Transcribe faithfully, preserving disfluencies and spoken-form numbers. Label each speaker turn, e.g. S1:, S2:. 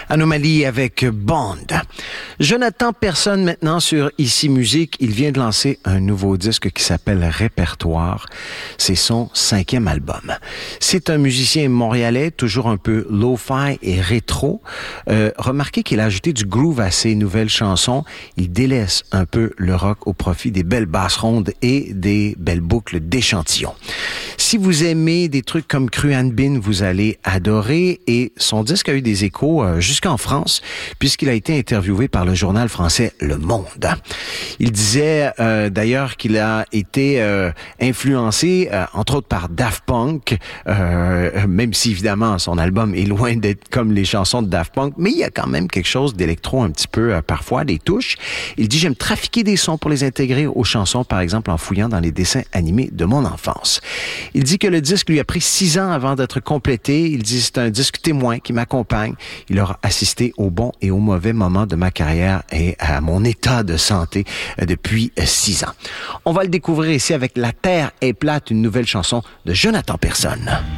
S1: Anomalie avec Bond. Jonathan Persson maintenant sur Ici Musique. Il vient de lancer un nouveau disque qui s'appelle Répertoire. C'est son cinquième album. C'est un musicien montréalais, toujours un peu lo-fi et rétro. Euh, remarquez qu'il a ajouté du groove à ses nouvelles chansons. Il délaisse un peu le rock au profit des belles basses rondes et des belles boucles d'échantillons. Si vous aimez des trucs comme Cruan Bin, vous allez adorer. Et son disque a eu des échos euh, jusqu'en France, puisqu'il a été interviewé par le journal français Le Monde. Il disait euh, d'ailleurs qu'il a été euh, influencé, euh, entre autres par Daft Punk, euh, même si évidemment son album est loin d'être comme les chansons de Daft Punk, mais il y a quand même quelque chose d'électro un petit peu euh, parfois, des touches. Il dit « J'aime trafiquer des sons pour les intégrer aux chansons, par exemple en fouillant dans les dessins animés de mon enfance. » Il dit que le disque lui a pris six ans avant d'être complété. Il dit « C'est un disque témoin qui m'accompagne. Il aura assisté aux bons et aux mauvais moments de ma carrière et à mon état de santé depuis six ans. » On va le découvrir ici avec La Terre est plate, une nouvelle chanson de Jonathan Persson.